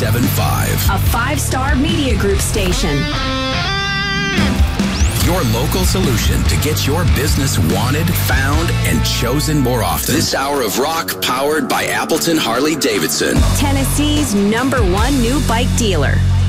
97.5. A 5-star media group station. Your local solution to get your business wanted, found, and chosen more often. This hour of rock powered by Appleton Harley-Davidson. Tennessee's #1 new bike dealer.